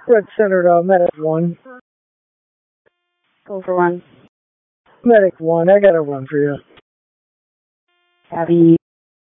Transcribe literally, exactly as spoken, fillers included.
Red Center to Medic one. Go for one. Medic one, I got a run for you. Copy.